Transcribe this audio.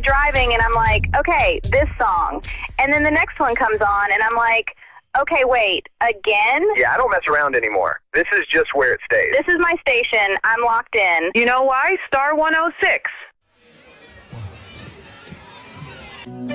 driving, and I'm like, okay, this song. And then the next one comes on, and I'm like, okay, wait, again? Yeah, I don't mess around anymore. This is just where it stays. This is my station. I'm locked in. You know why? Star 106.